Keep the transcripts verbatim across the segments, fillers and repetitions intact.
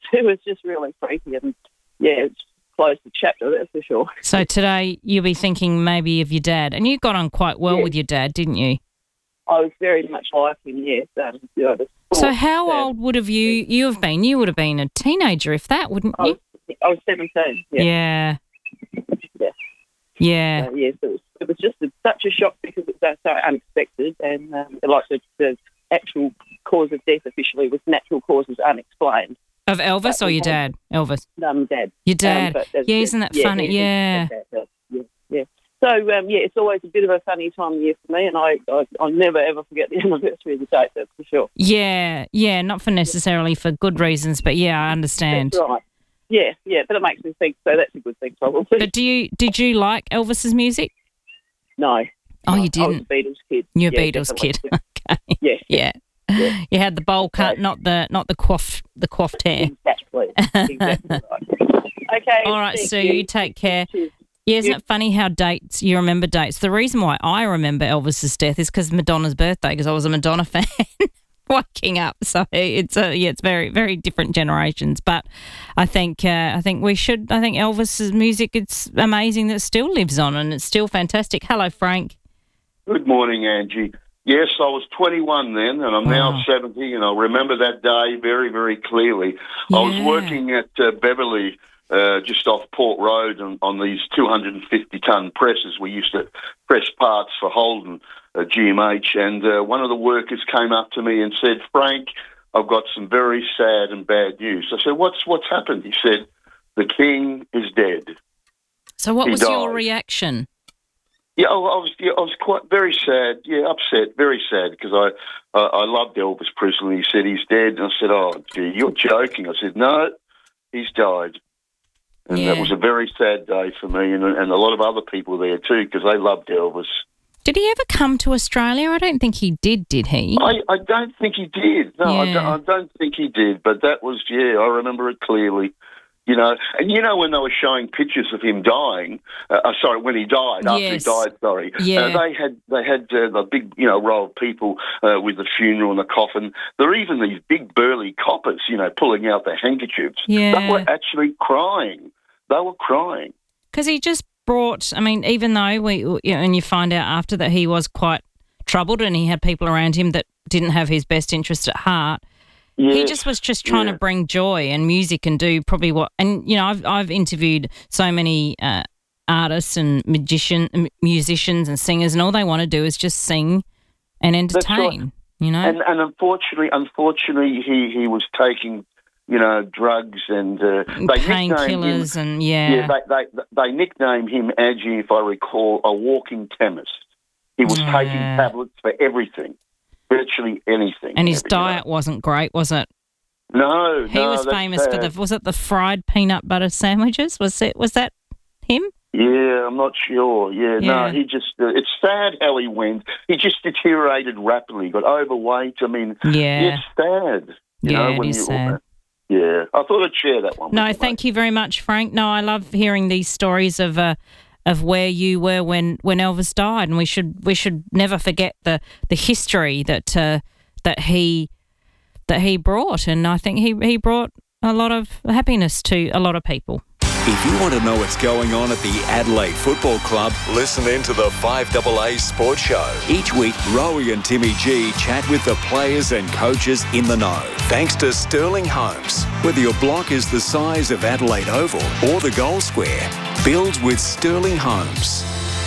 it was just really freaky, and yeah, it's closed the chapter, that's for sure. So today you'll be thinking maybe of your dad, and you got on quite well yeah. with your dad, didn't you? I was very much like him, yes. Um, you know, the so sport, how um, old would have you you have been? You would have been a teenager, if that, wouldn't I you? was, I was seventeen. Yeah. Yeah. Yeah. Yeah. Uh, yes, it was. It was just a, such a shock because it was so unexpected, and um, like the, the actual cause of death officially was natural causes unexplained. Of Elvis But or we your had- dad? Elvis. Um, Dad. Your dad. Um, but as yeah, I said, isn't that yeah, funny? he- he Yeah. had that, yeah, yeah. So um, yeah, it's always a bit of a funny time of year for me, and I, I I'll never ever forget the anniversary of the date. That's for sure. Yeah, yeah, not for necessarily for good reasons, but yeah, I understand. That's right. Yeah, yeah, but it makes me think. So that's a good thing, probably. But do you did you like Elvis's music? No. Oh, you I was didn't. a Beatles kid. You're a Yeah, Beatles definitely. kid. Okay. Yeah. Yeah. Yeah. You had the bowl cut, Okay. not the not the coiffed the coiffed hair. Exactly. Exactly right. Okay. All right, thank Sue, you take care. Cheers. Yeah, isn't Yeah. it funny how dates, you remember dates? The reason why I remember Elvis's death is because Madonna's birthday, because I was a Madonna fan waking up. So it's a, yeah, it's very, very different generations. But I think uh, I think we should, I think Elvis's music, it's amazing that it still lives on and it's still fantastic. Hello, Frank. Good morning, Angie. Yes, I was twenty-one then, and I'm now Wow. seventy, and I remember that day very, very clearly. I was Yeah. working at uh, Beverley, uh, just off Port Road, on, on these two hundred fifty tonne presses. We used to press parts for Holden, uh, G M H, and uh, one of the workers came up to me and said, "Frank, I've got some very sad and bad news." I said, "What's what's happened?" He said, "The king is dead." So what He was your died. reaction? Yeah, I I was. Yeah, I was quite very sad. Yeah, upset, very sad, because I, I, I loved Elvis Presley. He said he's dead, and I said, "Oh, gee, you're joking." I said, "No, he's died," and Yeah. that was a very sad day for me, and and a lot of other people there too, because they loved Elvis. Did he ever come to Australia? I don't think he did, did he? I, I don't think he did. No, I, Yeah. don't, I don't think he did. But that was, yeah, I remember it clearly. You know, and you know when they were showing pictures of him dying, uh, uh, sorry, when he died, after Yes. he died, sorry, Yeah. uh, they had they had uh, the big, you know, row of people uh, with the funeral and the coffin. There are even these big burly coppers, you know, pulling out their handkerchiefs. Yeah. They were actually crying. They were crying. Because he just brought, I mean, even though we, you know, and you find out after that he was quite troubled and he had people around him that didn't have his best interest at heart, he Yes, just was just trying yeah. to bring joy and music and do probably what, and, you know, I've, I've interviewed so many uh, artists and magician, m- musicians and singers, and all they want to do is just sing and That's right. entertain, you know? And and unfortunately, unfortunately, he, he was taking, you know, drugs and uh, they nicknamed him. Painkillers and, yeah. Yeah, they, they they nicknamed him, Angie, if I recall, a walking chemist. He was Yeah. taking tablets for everything, virtually anything. and his you know. diet wasn't great, was it? No, He no, was that's famous for sad. the, was it the fried peanut butter sandwiches? Was it, was that him? Yeah, I'm not sure. Yeah, Yeah. no, he just, uh, it's sad how he went. He just deteriorated rapidly, got overweight. I mean, Yeah. it's sad. You Yeah, know, it when is you, sad. Yeah, I thought I'd share that one. No, with you, thank you very much, Frank. No, I love hearing these stories of uh, of where you were when, when Elvis died, and we should we should never forget the, the history that uh, that he that he brought, and I think he he brought a lot of happiness to a lot of people. If you want to know what's going on at the Adelaide Football Club, listen in to the five A A Sports Show. Each week, Rowie and Timmy G chat with the players and coaches in the know. Thanks to Sterling Homes. Whether your block is the size of Adelaide Oval or the Gold Square, build with Sterling Homes.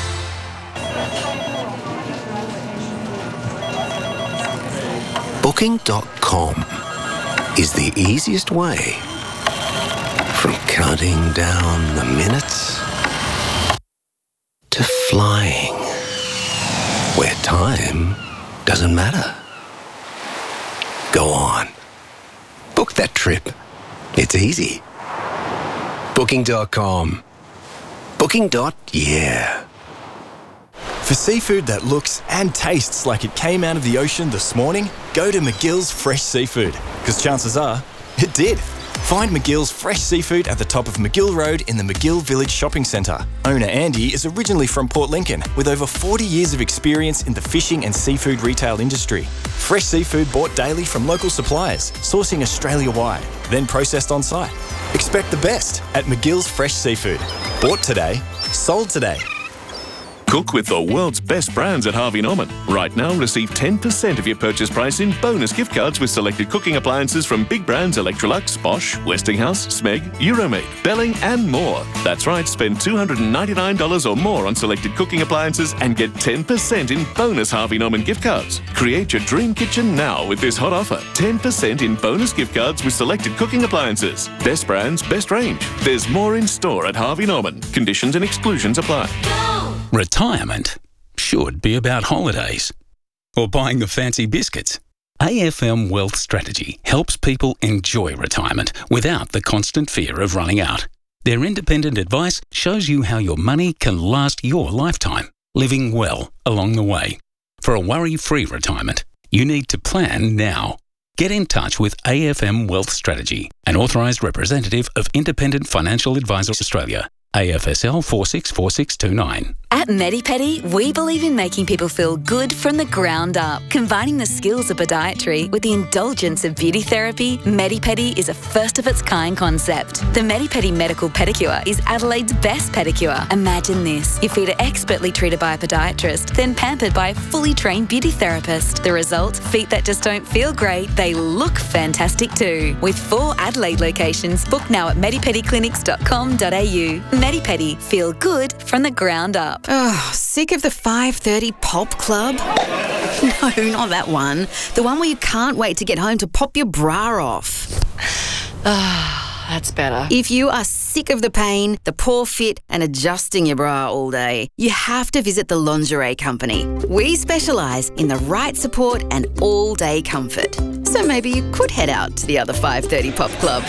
Booking dot com is the easiest way from counting down the minutes to flying where time doesn't matter. Go on. Book that trip. It's easy. Booking dot com. Booking. Yeah. For seafood that looks and tastes like it came out of the ocean this morning, go to McGill's Fresh Seafood, because chances are it did. Find McGill's fresh seafood at the top of McGill Road in the McGill Village Shopping Centre. Owner Andy is originally from Port Lincoln with over forty years of experience in the fishing and seafood retail industry. Fresh seafood bought daily from local suppliers, sourcing Australia-wide, then processed on site. Expect the best at McGill's Fresh Seafood. Bought today, sold today. Cook with the world's best brands at Harvey Norman. Right now, receive ten percent of your purchase price in bonus gift cards with selected cooking appliances from big brands Electrolux, Bosch, Westinghouse, Smeg, Euromaid, Belling and more. That's right, spend two hundred ninety-nine dollars or more on selected cooking appliances and get ten percent in bonus Harvey Norman gift cards. Create your dream kitchen now with this hot offer. ten percent in bonus gift cards with selected cooking appliances. Best brands, best range. There's more in store at Harvey Norman. Conditions and exclusions apply. Retirement should be about holidays or buying the fancy biscuits. A F M Wealth Strategy helps people enjoy retirement without the constant fear of running out. Their independent advice shows you how your money can last your lifetime, living well along the way. For a worry-free retirement, you need to plan now. Get in touch with A F M Wealth Strategy, an authorised representative of Independent Financial Advisors Australia. A F S L four six four six two nine. At MediPedi, we believe in making people feel good from the ground up. Combining the skills of podiatry with the indulgence of beauty therapy, MediPedi is a first-of-its-kind concept. The MediPedi Medical Pedicure is Adelaide's best pedicure. Imagine this. Your feet are expertly treated by a podiatrist, then pampered by a fully trained beauty therapist. The result? Feet that just don't feel great, they look fantastic too. With four Adelaide locations, book now at medipedi clinics dot com dot a u. MediPedi, feel good from the ground up. Oh, sick of the five thirty pop club? No, not that one. The one where you can't wait to get home to pop your bra off. Ah, that's better. If you are sick of the pain, the poor fit and adjusting your bra all day, you have to visit the Lingerie Company. We specialise in the right support and all-day comfort. So maybe you could head out to the other five thirty pop club.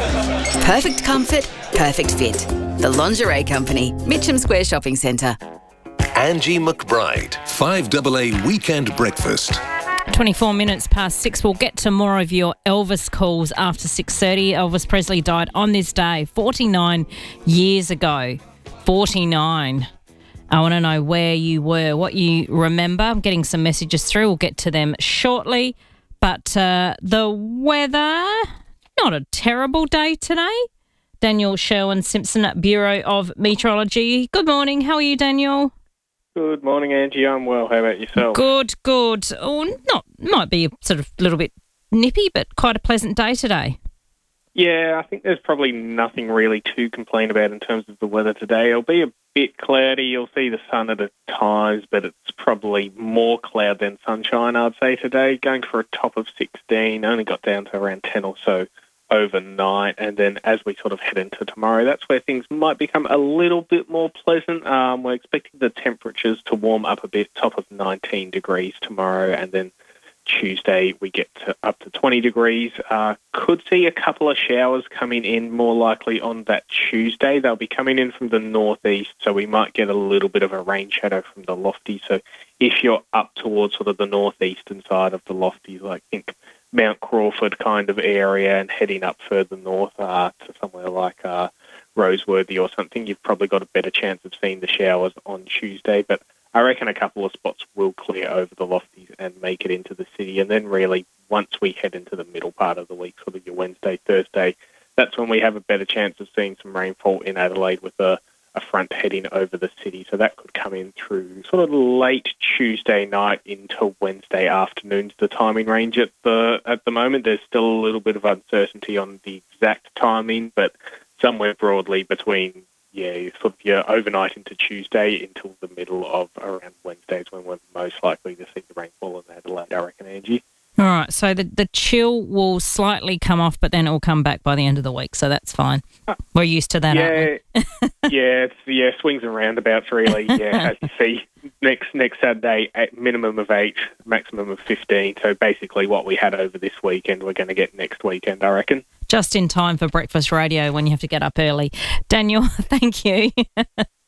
Perfect comfort, perfect fit. The Lingerie Company, Mitcham Square Shopping Centre. Angie McBride, five A A Weekend Breakfast. twenty-four minutes past six. We'll get to more of your Elvis calls after six thirty. Elvis Presley died on this day forty-nine years ago. forty-nine. I want to know where you were, what you remember. I'm getting some messages through. We'll get to them shortly. But uh, the weather, not a terrible day today. Daniel Sherwin-Simpson at Bureau of Meteorology. Good morning. How are you, Daniel? Good morning, Angie. I'm well. How about yourself? Good, good. Oh, not might be a sort of little bit nippy, but quite a pleasant day today. Yeah, I think there's probably nothing really to complain about in terms of the weather today. It'll be a bit cloudy. You'll see the sun at times, but it's probably more cloud than sunshine, I'd say, today. Going for a top of sixteen, only got down to around ten or so overnight, and then as we sort of head into tomorrow, that's where things might become a little bit more pleasant. Um, we're expecting the temperatures to warm up a bit, top of nineteen degrees tomorrow, and then Tuesday we get to up to twenty degrees. Uh, could see a couple of showers coming in, more likely on that Tuesday. They'll be coming in from the northeast, so we might get a little bit of a rain shadow from the lofties. So if you're up towards sort of the northeastern side of the lofties, like think Mount Crawford kind of area and heading up further north uh, to somewhere like uh, Roseworthy or something, you've probably got a better chance of seeing the showers on Tuesday. But I reckon a couple of spots will clear over the lofties and make it into the city. And then really, once we head into the middle part of the week, sort of your Wednesday, Thursday, that's when we have a better chance of seeing some rainfall in Adelaide with a, a front heading over the city. So that could come in through sort of late Tuesday night into Wednesday afternoon. The timing range at the at the moment, there's still a little bit of uncertainty on the exact timing, but somewhere broadly between yeah, sort of your overnight into Tuesday until the middle of around Wednesday is when we're most likely to see the rainfall in Adelaide, I reckon, Angie. All right, so the, the chill will slightly come off, but then it will come back by the end of the week, so that's fine. We're used to that, yeah, aren't we? yeah, it's, yeah, swings and roundabouts, really. Yeah, as you see, next next Saturday, at minimum of eight, maximum of fifteen. So basically what we had over this weekend, we're going to get next weekend, I reckon. Just in time for breakfast radio when you have to get up early. Daniel, thank you.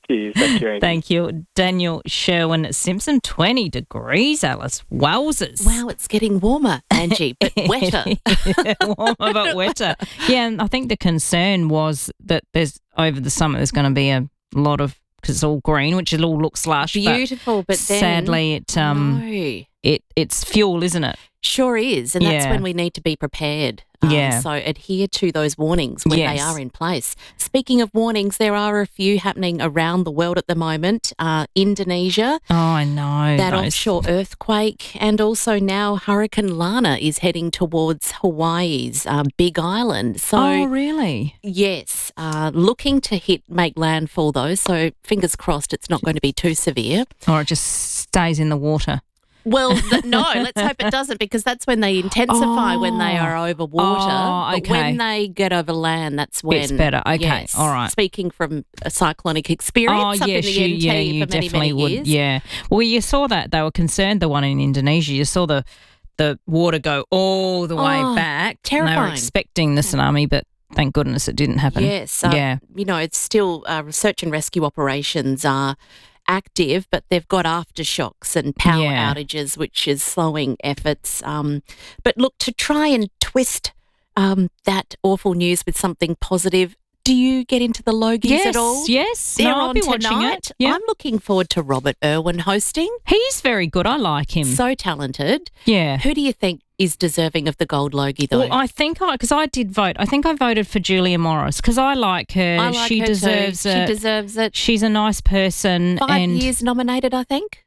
Cheers. Thank you, Angie. Thank you. Daniel Sherwin Simpson, twenty degrees, Alice. Wowzers. Wow, it's getting warmer, Angie, but wetter. Warmer but wetter. Yeah, and I think the concern was that there's over the summer there's going to be a lot of, because it's all green, which it all looks lush. Beautiful, but, but then... sadly it um no. it it's fuel, isn't it? Sure is, and that's Yeah. when we need to be prepared. Um, Yeah. So adhere to those warnings when Yes. they are in place. Speaking of warnings, there are a few happening around the world at the moment. Uh, Indonesia, Oh, I know. that those- offshore earthquake, and also now Hurricane Lana is heading towards Hawaii's uh, Big Island. So Oh, really? yes, uh, looking to hit make landfall though. So fingers crossed, it's not going to be too severe. Or it just stays in the water. Well, th- no, let's hope it doesn't, because that's when they intensify when they are over water. Oh, But when okay. they get over land, that's when It's better. Okay, yes. all right. Speaking from a cyclonic experience Oh, up yes, in the you, N T yeah, for you many, definitely many would. years. Yeah. Well, you saw that they were concerned. The one in Indonesia, you saw the the water go all the way Oh, back. And they terrifying. were expecting the tsunami, but thank goodness it didn't happen. Yes. Uh, yeah. You know, it's still uh, search and rescue operations are active, but they've got aftershocks and power Yeah. outages, which is slowing efforts. Um, but look, to try and twist um, that awful news with something positive, do you get into the Logies Yes, at all? yes. They're No, I'll on be watching tonight. it. Yeah. I'm looking forward to Robert Irwin hosting. He's very good. I like him. So talented. yeah. Who do you think is deserving of the gold Logie, though? Well, I think I, because I did vote, I think I voted for Julia Morris because I like her. I like she her too. deserves She it. deserves it. She's a nice person. Five and years nominated, I think.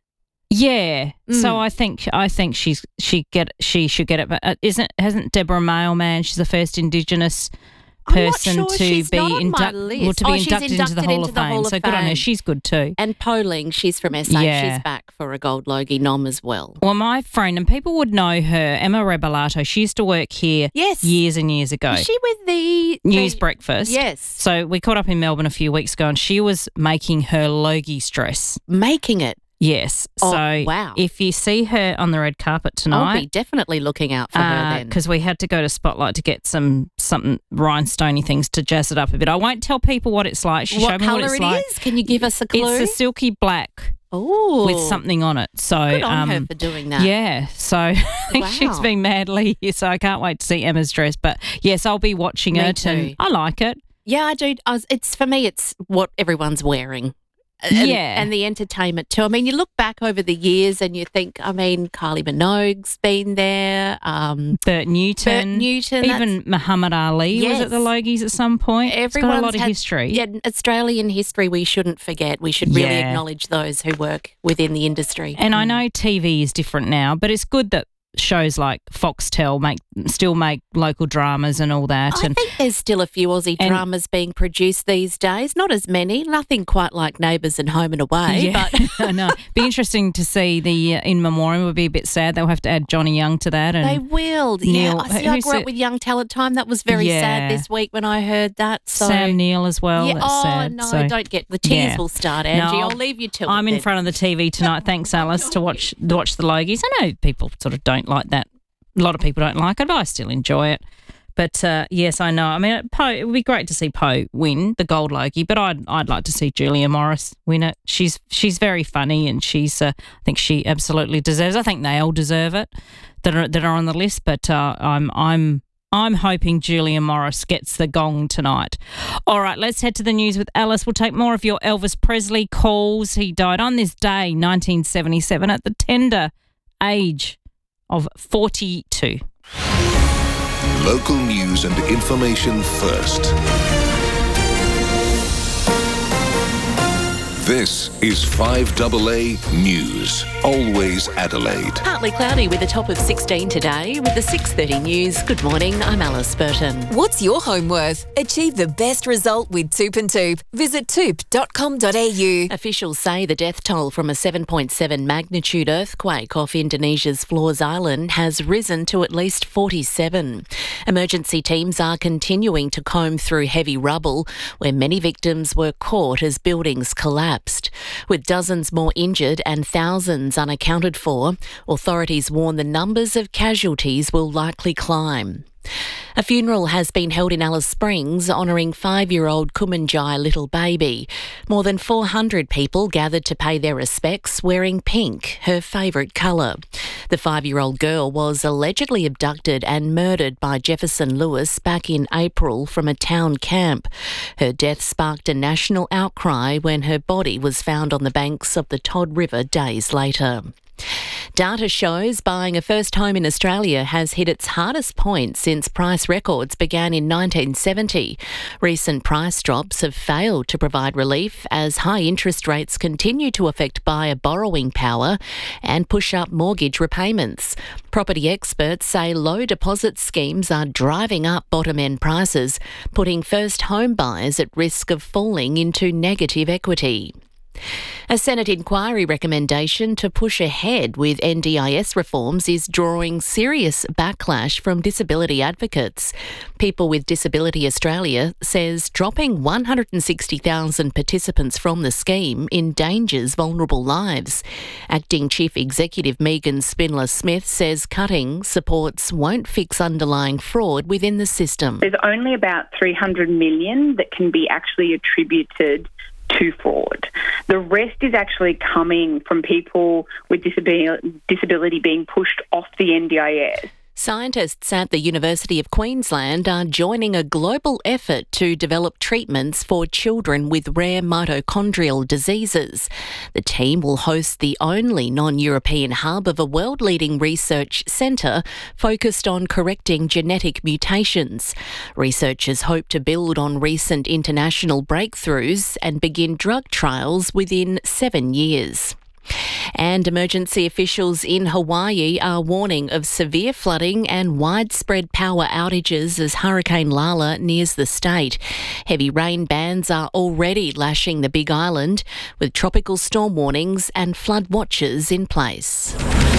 Yeah, Mm. so I think I think she's she get she should get it. But uh, isn't hasn't Deborah Mailman? She's the first Indigenous person I'm not sure. to She's be not on my induct- list. well, to Oh, be she's inducted, into the inducted Hall into of the Fame. Hall of so good on her. Fame. She's good too. And Poling, she's from S A. Yeah. She's back for a gold Logie nom as well. Well, my friend, and people would know her, Emma Rebelato. She used to work here Yes. years and years ago. Is she with the News the- Breakfast. Yes. So we caught up in Melbourne a few weeks ago, and she was making her Logie dress. Making it. Yes. Oh, so wow. if you see her on the red carpet tonight, I'll be definitely looking out for her then. because we had to go to Spotlight to get some something rhinestoney things to jazz it up a bit. I won't tell people what it's like. She What showed me what colour it's it like. is? Can you give us a clue? It's a silky black Ooh. with something on it. So Good on um, her for doing that. yeah, so I think Wow. she's been madly. So I can't wait to see Emma's dress. But yes, I'll be watching Me it, too. and I like it. Yeah, I do. I was, it's for me, it's what everyone's wearing. And, Yeah. and the entertainment too. I mean, you look back over the years and you think, I mean, Kylie Minogue's been there. Um, Bert Newton, Bert Newton, even Muhammad Ali was at the Yes. Logies at some point. It's got a Everyone's lot of had- history. Yeah, Australian history we shouldn't forget. We should really Yeah. acknowledge those who work within the industry. And I know T V is different now, but it's good that shows like Foxtel make still make local dramas and all that. I and think there's still a few Aussie and- dramas being produced these days. Not as many, nothing quite like Neighbours and Home and Away. yeah, But I know. Be interesting to see the uh, In Memoriam. Would be a bit sad. They'll have to add Johnny Young to that. And they will. Neil- yeah, I see. I who's grew up it? with Young Talent Time. That was very Yeah. sad this week when I heard that. So. Sam Neill as well. Yeah, That's oh sad. no! So, don't get the tears yeah. will start, Angie. No, I'll leave you to it. I'm in then. front of the T V tonight. Thanks, Alice, to watch to watch the Logies. I know people sort of don't like that. A lot of people don't like it, but I still enjoy it. But uh, yes, I know. I mean, Poe. It would be great to see Poe win the gold Logie, but I'd I'd like to see Julia Morris win it. She's she's very funny, and she's uh, I think she absolutely deserves. I think they all deserve it that are that are on the list. But uh, I'm I'm. I'm hoping Julia Morris gets the gong tonight. All right, let's head to the news with Alice. We'll take more of your Elvis Presley calls. He died on this day, nineteen seventy-seven, at the tender age of forty-two. Local news and information first. This is five A A News. Always Adelaide. Partly cloudy with a top of sixteen today. With the six thirty news, good morning, I'm Alice Burton. What's your home worth? Achieve the best result with Toop and Toop. Visit toop dot com dot a u. Officials say the death toll from a seven point seven magnitude earthquake off Indonesia's Flores Island has risen to at least forty-seven. Emergency teams are continuing to comb through heavy rubble where many victims were caught as buildings collapsed. With dozens more injured and thousands unaccounted for, authorities warn the numbers of casualties will likely climb. A funeral has been held in Alice Springs honouring five-year-old Kumanjai little baby. More than four hundred people gathered to pay their respects wearing pink, her favourite colour. The five-year-old girl was allegedly abducted and murdered by Jefferson Lewis back in April from a town camp. Her death sparked a national outcry when her body was found on the banks of the Todd River days later. Data shows buying a first home in Australia has hit its hardest point since price records began in nineteen seventy. Recent price drops have failed to provide relief as high interest rates continue to affect buyer borrowing power and push up mortgage repayments. Property experts say low deposit schemes are driving up bottom-end prices, putting first home buyers at risk of falling into negative equity. A Senate inquiry recommendation to push ahead with N D I S reforms is drawing serious backlash from disability advocates. People with Disability Australia says dropping one hundred sixty thousand participants from the scheme endangers vulnerable lives. Acting Chief Executive Megan Spindler-Smith says cutting supports won't fix underlying fraud within the system. There's only about three hundred million that can be actually attributed to fraud. The rest is actually coming from people with disability, disability being pushed off the N D I S. Scientists at the University of Queensland are joining a global effort to develop treatments for children with rare mitochondrial diseases. The team will host the only non-European hub of a world-leading research centre focused on correcting genetic mutations. Researchers hope to build on recent international breakthroughs and begin drug trials within seven years. And emergency officials in Hawaii are warning of severe flooding and widespread power outages as Hurricane Lala nears the state. Heavy rain bands are already lashing the Big Island, with tropical storm warnings and flood watches in place.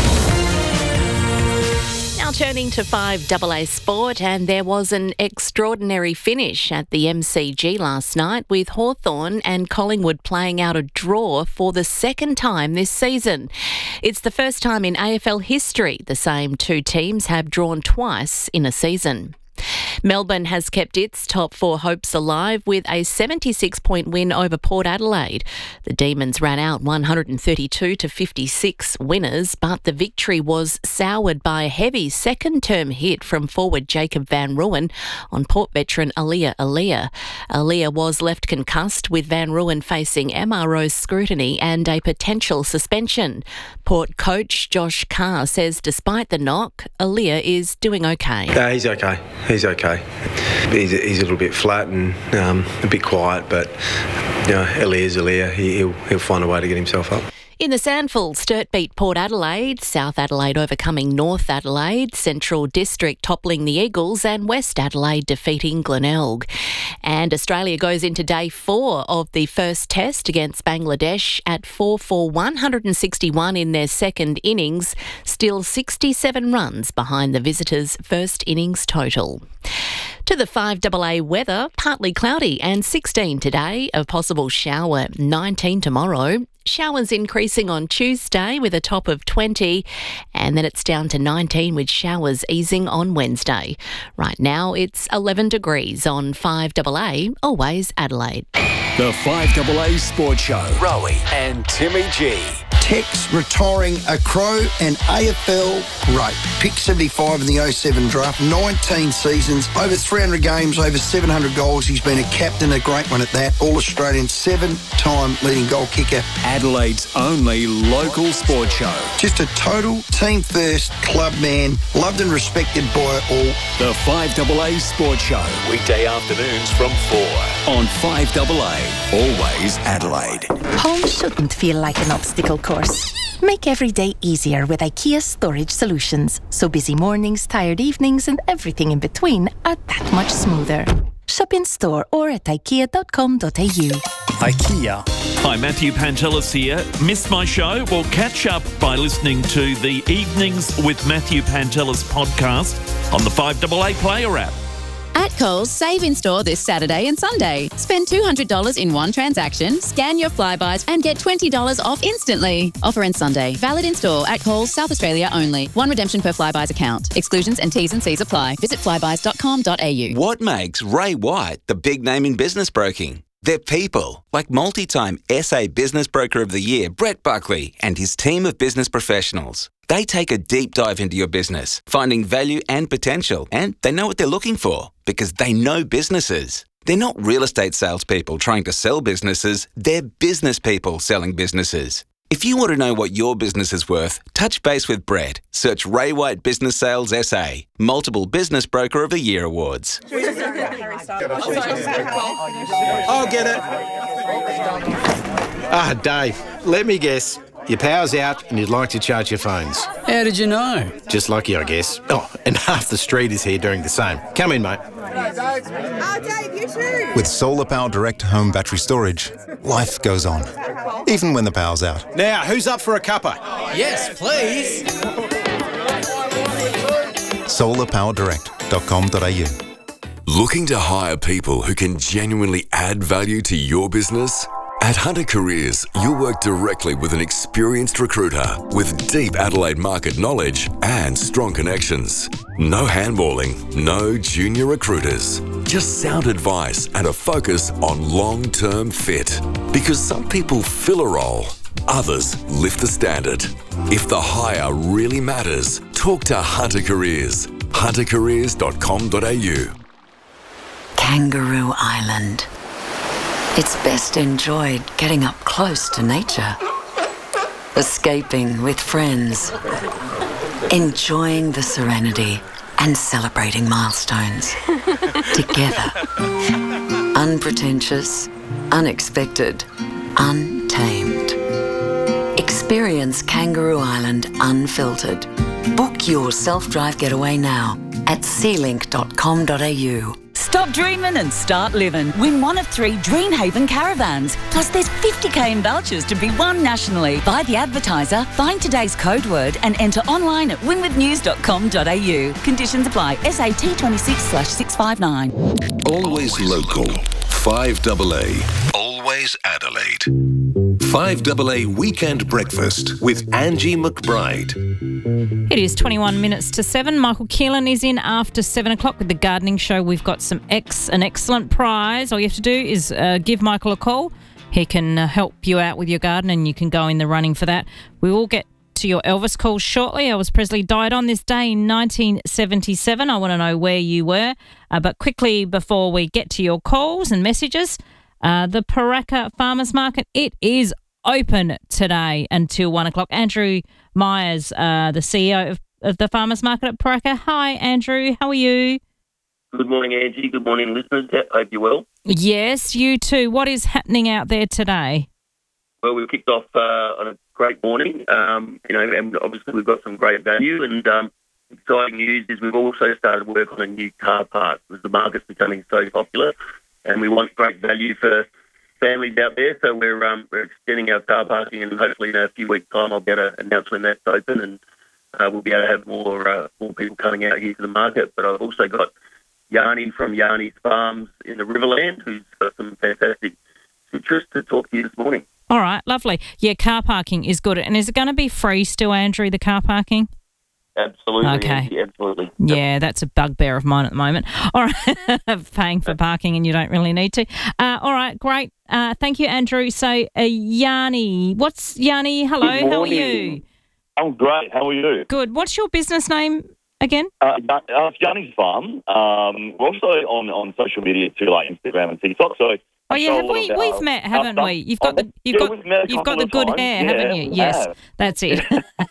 Now turning to five double A sport, and there was an extraordinary finish at the M C G last night with Hawthorn and Collingwood playing out a draw for the second time this season. It's the first time in A F L history the same two teams have drawn twice in a season. Melbourne has kept its top four hopes alive with a seventy-six point win over Port Adelaide. The Demons ran out one hundred thirty-two to fifty-six winners, but the victory was soured by a heavy second-term hit from forward Jacob Van Rooyen on Port veteran Aaliyah Aaliyah. Aaliyah was left concussed, with Van Rooyen facing M R O scrutiny and a potential suspension. Port coach Josh Carr says despite the knock, Aaliyah is doing okay. Uh, he's okay. He's okay. He's, he's a little bit flat and um, a bit quiet, but you know, Aaliyah's Aaliyah. He, he'll, he'll find a way to get himself up. In the Sandful, Sturt beat Port Adelaide, South Adelaide overcoming North Adelaide, Central District toppling the Eagles and West Adelaide defeating Glenelg. And Australia goes into day four of the first test against Bangladesh at four for one hundred sixty-one in their second innings, still sixty-seven runs behind the visitors' first innings total. To the five double A weather, partly cloudy and sixteen today, a possible shower nineteen tomorrow. Showers increasing on Tuesday with a top of twenty, and then it's down to nineteen with showers easing on Wednesday. Right now it's eleven degrees on five double A, always Adelaide. The five double A Sports Show. Rowie and Timmy G. Tex retiring a Crow and A F L great. Pick seventy-five in the oh seven draft, nineteen seasons, over three hundred games, over seven hundred goals. He's been a captain, a great one at that. All-Australian, seven-time leading goal kicker. Adelaide's only local sports show. Just a total team-first club man, loved and respected by all. The five double A Sports Show. Weekday afternoons from four on five double A, always Adelaide. Home shouldn't feel like an obstacle course. Make every day easier with IKEA Storage Solutions, so busy mornings, tired evenings and everything in between are that much smoother. Shop in store or at ikea dot com dot a u. IKEA. Hi, Matthew Pantelis here. Missed my show? Well, catch up by listening to the Evenings with Matthew Pantelis podcast on the five double A Player app. At Coles, save in store this Saturday and Sunday. Spend two hundred dollars in one transaction, scan your Flybuys and get twenty dollars off instantly. Offer ends Sunday. Valid in store at Coles, South Australia only. One redemption per Flybuys account. Exclusions and T's and C's apply. Visit flybuys dot com dot a u. What makes Ray White the big name in business broking? They're people, like multi-time S A Business Broker of the Year, Brett Buckley, and his team of business professionals. They take a deep dive into your business, finding value and potential, and they know what they're looking for because they know businesses. They're not real estate salespeople trying to sell businesses, they're business people selling businesses. If you want to know what your business is worth, touch base with Brett. Search Ray White Business Sales S A, multiple Business Broker of the Year awards. I'll get it. Ah, Dave, let me guess. Your power's out and you'd like to charge your phones. How did you know? Just lucky, I guess. Oh, and half the street is here doing the same. Come in, mate. Oh, Dave, you too. With Solar Power Direct Home Battery Storage, life goes on, even when the power's out. Now, who's up for a cuppa? Yes, please. solar power direct dot com dot a u. Looking to hire people who can genuinely add value to your business? At Hunter Careers, you'll work directly with an experienced recruiter with deep Adelaide market knowledge and strong connections. No handballing, no junior recruiters. Just sound advice and a focus on long-term fit. Because some people fill a role, others lift the standard. If the hire really matters, talk to Hunter Careers. hunter careers dot com dot a u. Kangaroo Island. It's best enjoyed getting up close to nature, escaping with friends, enjoying the serenity and celebrating milestones together. Unpretentious, unexpected, untamed. Experience Kangaroo Island unfiltered. Book your self-drive getaway now at sea link dot com dot a u. Stop dreaming and start living. Win one of three Dreamhaven caravans. Plus there's fifty k in vouchers to be won nationally. Buy the advertiser, find today's code word and enter online at winwith news dot com dot a u. Conditions apply. S A T twenty-six slash six five nine. Always local. five double A. Always Adelaide. five double A Weekend Breakfast with Angie McBride. It is twenty-one minutes to seven. Michael Keelan is in after seven o'clock with the gardening show. We've got some ex an excellent prize. All you have to do is uh, give Michael a call. He can uh, help you out with your garden and you can go in the running for that. We will get to your Elvis calls shortly. Elvis Presley died on this day in nineteen seventy-seven. I want to know where you were. Uh, but quickly before we get to your calls and messages, uh, the Paraka Farmers Market, it is open today until one o'clock. Andrew Myers, uh, the C E O of, of the Farmers Market at Paraka. Hi, Andrew. How are you? Good morning, Angie. Good morning, listeners. Hope you're well. Yes, you too. What is happening out there today? Well, we've kicked off uh, on a great morning, um, you know, and obviously we've got some great value. And um, exciting news is we've also started work on a new car park because the market's becoming so popular, and we want great value for families out there. So we're um, we're extending our car parking, and hopefully in a few weeks' time I'll get an announcement that's open, and uh, we'll be able to have more uh, more people coming out here to the market. But I've also got Yanni from Yanni's Farms in the Riverland, who's got some fantastic citrus to talk to you this morning. All right, lovely. Yeah, car parking is good. And is it going to be free still, Andrew, the car parking? Absolutely. Okay. Angie, absolutely. Yeah, that's a bugbear of mine at the moment. All right, paying for parking and you don't really need to. Uh, all right, great. Uh, thank you, Andrew. So, uh, Yanni, what's Yanni? Hello, how are you? I'm great. How are you? Good. What's your business name again? Uh, uh, Yanni's Farm. Um, we're also on, on social media too, like Instagram and TikTok. So. Oh yeah, have we, we've our, met, haven't we? You've got the you've yeah, got you've got the good times. hair, yeah, haven't you? Yes, have. that's it.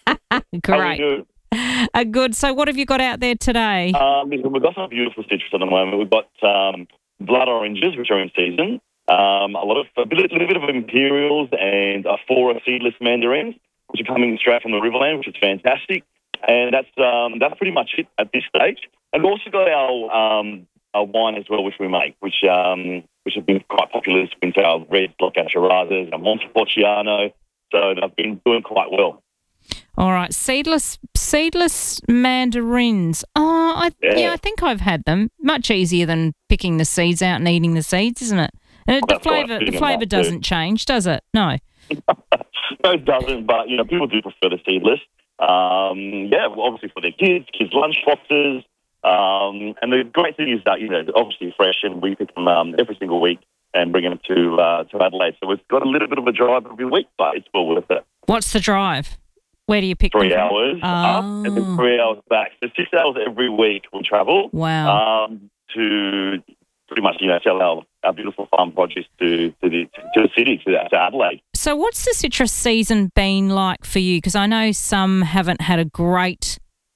Great. Uh, good. So, what have you got out there today? Um, we've got some beautiful citrus at the moment. We've got um, blood oranges, which are in season. Um, a lot of a bit, little bit of imperials and a four seedless mandarins, which are coming straight from the Riverland, which is fantastic. And that's um, that's pretty much it at this stage. And we've also got our um, our wine as well, which we make, which um, which have been quite popular this winter. Our reds, like our Shirazes, our Montepulciano. So they've been doing quite well. All right, seedless seedless mandarins. Oh, I, yeah. Yeah. I think I've had them. Much easier than picking the seeds out and eating the seeds, isn't it? And it, the That's right, flavour the picking them flavour up too. doesn't change, does it? No. No, it doesn't, but, you know, people do prefer the seedless. Um, yeah, well, obviously for their kids, kids' lunch boxes. Um, and the great thing is that, you know, obviously fresh, and we pick them um, every single week and bring them to uh, to Adelaide. So we've got a little bit of a drive every week, but it's well worth it. What's the drive? Where do you pick Three them from? hours Oh. up and then three hours back. So six hours every week we travel. Wow. Um, to pretty much, you know, sell our, our beautiful farm produce to to the to the city, to, to Adelaide. So what's the citrus season been like for you? Because I know some haven't had a great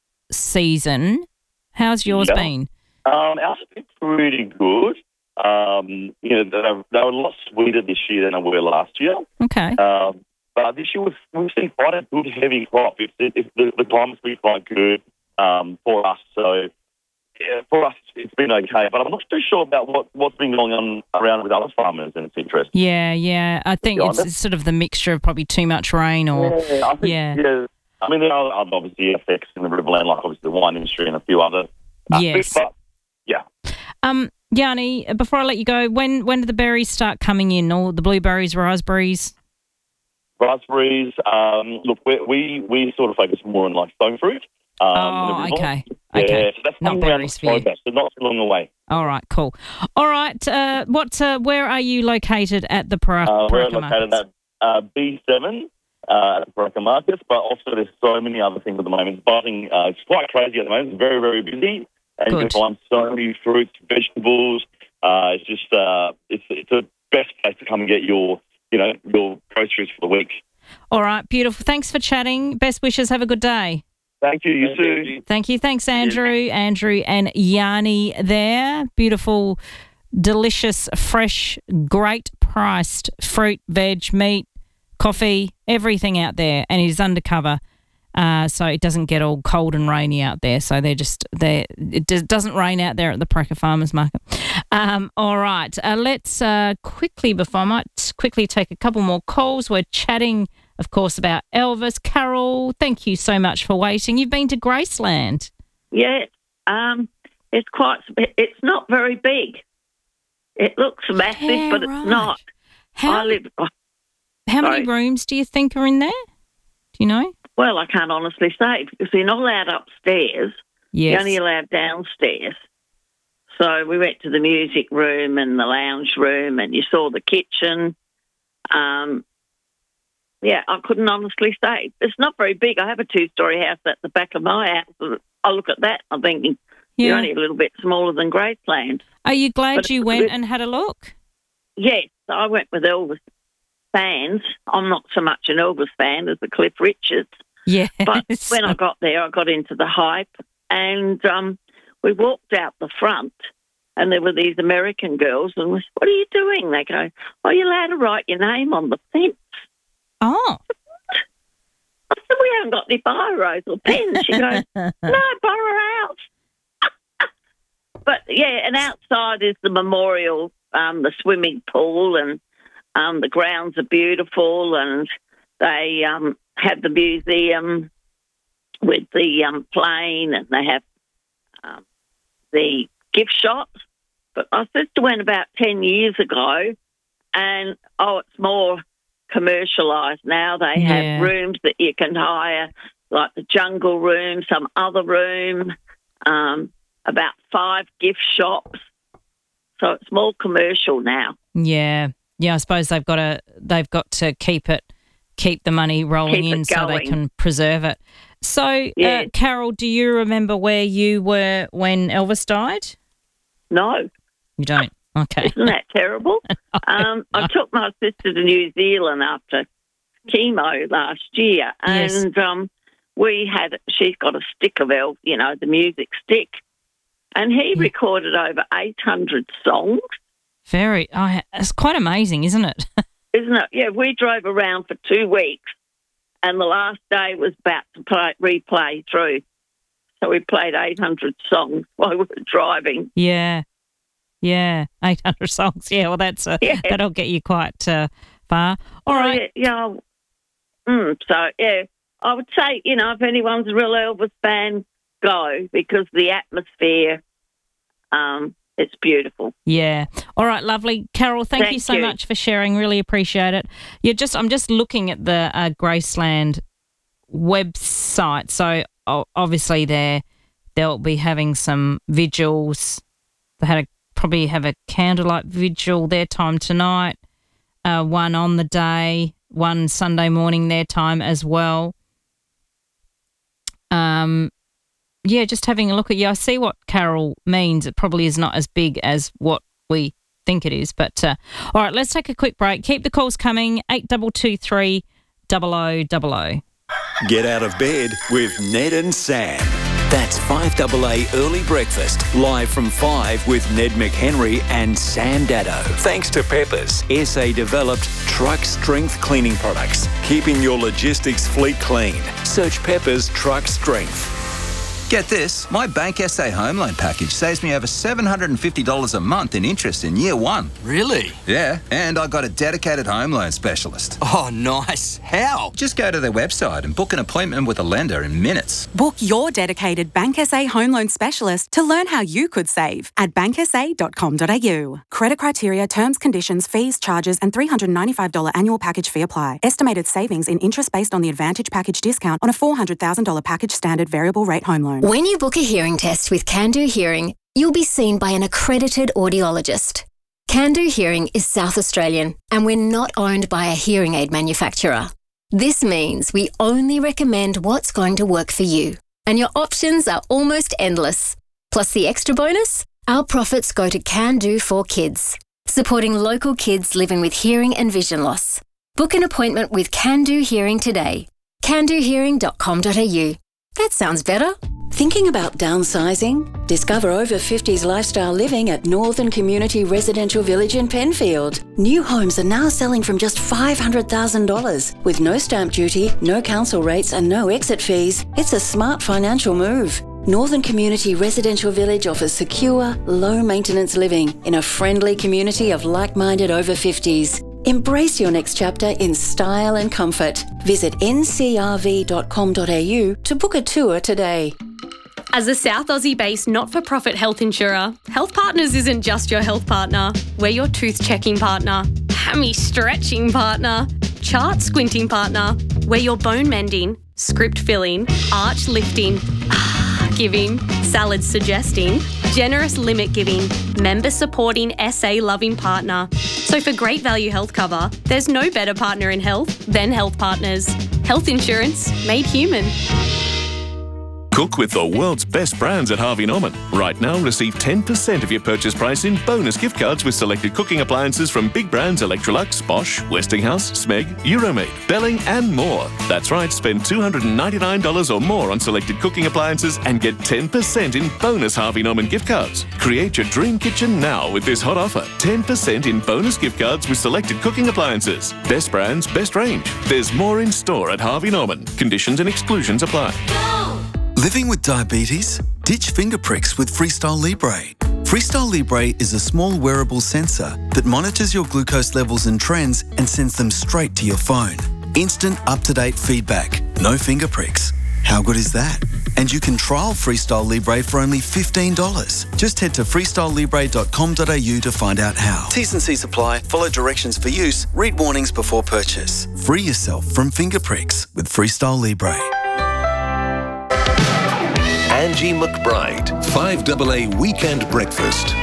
season. How's yours Yeah. been? Um, ours have been pretty good. Um, you know, they were, they were a lot sweeter this year than they were last year. Okay. Um, but this year we've, we've seen quite a good heavy crop. It's, it's, the, the climate's been quite good um, for us. So yeah, for us, it's been okay. But I'm not too sure about what, what's been going on around with other farmers and citrus. Yeah, yeah. I think Yeah, it's, that's- it's sort of the mixture of probably too much rain or Yeah, I think, yeah. yeah. I mean, there are other, obviously effects in the Riverland, like obviously the wine industry and a few other aspects. Yes. But yeah. Um, Yanni, before I let you go, when when do the berries start coming in? Or the blueberries, raspberries? Raspberries, um, look, we, we we sort of focus more on like stone fruit. Um, Oh, and everything. okay. Yeah, Okay. so that's Not coming around berries for you. October, so not too long away. All right, cool. All right, uh, what? Uh, where are you located at the Para- Uh, we're Paraka located Markets? at uh, B seven uh, at the Paraka Markets, but also there's so many other things at the moment. It's buzzing. Uh, it's quite crazy at the moment. It's very, very busy. And you Good. can find so many fruits, vegetables. Uh, it's just, uh, it's it's the best place to come and get your, you know, your groceries for the week. All right, beautiful. Thanks for chatting. Best wishes. Have a good day. Thank you. You too. Thank you. Thanks, Andrew. Andrew and Yanni there. Beautiful, delicious, fresh, great priced fruit, veg, meat, coffee, everything out there. And he's undercover, uh, so it doesn't get all cold and rainy out there. So they're just, they it does, doesn't rain out there at the Paraka Farmers Market. Um, all right. Uh, let's uh, quickly, before I might quickly take a couple more calls. We're chatting, of course, about Elvis. Carol, thank you so much for waiting. You've been to Graceland. Yeah, um, it's quite. It's not very big. It looks massive, Yeah, but it's right. not. How, I live. oh, how many sorry. rooms do you think are in there? Do you know? Well, I can't honestly say because you're not allowed upstairs. Yes. You're only allowed downstairs. So we went to the music room and the lounge room, and you saw the kitchen. Um, yeah, I couldn't honestly say. It's not very big. I have a two-story house at the back of my house. I look at that, I'm thinking, Yeah. you're only a little bit smaller than Graceland. Are you glad But you it's a went bit- and had a look? Yes, I went with Elvis fans. I'm not so much an Elvis fan as a Cliff Richards. Yes. But when I got there, I got into the hype, and um, we walked out the front, and there were these American girls, and we said, "What are you doing?" They go, "Oh, you're allowed to write your name on the fence." Oh. I said, "We haven't got any biros or pens." She goes, "No, borrow out." But yeah, and outside is the memorial, um, the swimming pool, and um, the grounds are beautiful, and they um, have the museum with the um, plane, and they have um, the gift shops. But my sister went about ten years ago, and oh, it's more commercialised now. They Yeah. have rooms that you can hire, like the jungle room, some other room, um, about five gift shops. So it's more commercial now. Yeah. Yeah, I suppose they've got to they've got to keep it keep the money rolling Keep it in so they going. can preserve it. So, Yeah. uh, Carol, do you remember where you were when Elvis died? No. You don't? Okay. Isn't that terrible? um, I took my sister to New Zealand after chemo last year, Yes. and um, we had, she's got a stick of Elvis, you know, the music stick, and he recorded over eight hundred songs. Very. Oh, it's quite amazing, isn't it? Isn't it? Yeah, we drove around for two weeks, and the last day was about to play, replay through. So we played eight hundred songs while we were driving. Yeah. Yeah. eight hundred songs. Yeah, well, that's uh, Yeah. that'll get you quite uh, far. All Oh, right. Yeah. yeah. Mm, so, yeah, I would say, you know, if anyone's a real Elvis fan, go, because the atmosphere, um, it's beautiful. Yeah. All right, lovely. Carol, thank, Thank you so you. much for sharing. Really appreciate it. You're just, I'm just looking at the uh, Graceland website. So o- obviously they're, they'll be having some vigils. They had a, probably have a candlelight vigil their time tonight, uh, one on the day, one Sunday morning their time as well. Um, yeah, just having a look at you. I see what Carol means. It probably is not as big as what we think it is. But, uh, all right, let's take a quick break. Keep the calls coming, eight two two three, double oh double oh. Get out of bed with Ned and Sam. That's five double A Early Breakfast, live from five with Ned McHenry and Sam Daddo. Thanks to Peppers, S A-developed truck strength cleaning products, keeping your logistics fleet clean. Search Peppers Truck Strength. Get this, my Bank S A home loan package saves me over seven hundred fifty dollars a month in interest in year one. Really? Yeah, and I got a dedicated home loan specialist. Oh, nice. How? Just go to their website and book an appointment with a lender in minutes. Book your dedicated Bank S A home loan specialist to learn how you could save at bank s a dot com dot a u. Credit criteria, terms, conditions, fees, charges and three hundred ninety-five dollars annual package fee apply. Estimated savings in interest based on the Advantage package discount on a four hundred thousand dollars package standard variable rate home loan. When you book a hearing test with Can Do Hearing, you'll be seen by an accredited audiologist. Can Do Hearing is South Australian, and we're not owned by a hearing aid manufacturer. This means we only recommend what's going to work for you, and your options are almost endless. Plus the extra bonus, our profits go to Can Do for Kids, supporting local kids living with hearing and vision loss. Book an appointment with Can Do Hearing today. can do hearing dot com dot a u. That sounds better. Thinking about downsizing? Discover over fifties lifestyle living at Northern Community Residential Village in Penfield. New homes are now selling from just five hundred thousand dollars. With no stamp duty, no council rates and no exit fees, it's a smart financial move. Northern Community Residential Village offers secure, low-maintenance living in a friendly community of like-minded over fifties. Embrace your next chapter in style and comfort. Visit n c r v dot com dot a u to book a tour today. As a South Aussie-based not-for-profit health insurer, Health Partners isn't just your health partner. We're your tooth-checking partner, hammy-stretching partner, chart-squinting partner. We're your bone-mending, script-filling, arch-lifting, giving, salad-suggesting, generous limit-giving, member-supporting, S A-loving partner. So for great value health cover, there's no better partner in health than Health Partners. Health insurance made human. Cook with the world's best brands at Harvey Norman. Right now, receive ten percent of your purchase price in bonus gift cards with selected cooking appliances from big brands Electrolux, Bosch, Westinghouse, Smeg, Euromade, Belling and more. That's right, spend two hundred ninety-nine dollars or more on selected cooking appliances and get ten percent in bonus Harvey Norman gift cards. Create your dream kitchen now with this hot offer. ten percent in bonus gift cards with selected cooking appliances. Best brands, best range. There's more in store at Harvey Norman. Conditions and exclusions apply. Living with diabetes? Ditch finger pricks with Freestyle Libre. Freestyle Libre is a small wearable sensor that monitors your glucose levels and trends and sends them straight to your phone. Instant, up-to-date feedback. No finger pricks. How good is that? And you can trial Freestyle Libre for only fifteen dollars. Just head to freestyle libre dot com dot a u to find out how. T's and C's apply. Follow directions for use. Read warnings before purchase. Free yourself from finger pricks with Freestyle Libre. Angie McBride. five double A Weekend Breakfast